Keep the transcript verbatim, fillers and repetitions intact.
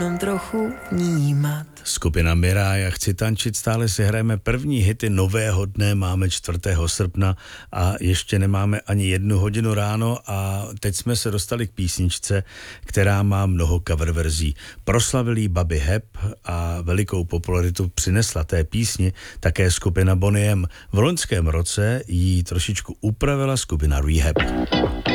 trochu vnímat. Skupina Mirája Chci tančit, stále si hrajeme první hity nového dne, máme čtvrtého srpna a ještě nemáme ani jednu hodinu ráno a teď jsme se dostali k písničce, která má mnoho cover verzí. Proslavil jí Bobby Hebb a velikou popularitu přinesla té písni také skupina Boney M. V loňském roce jí trošičku upravila skupina Rehab.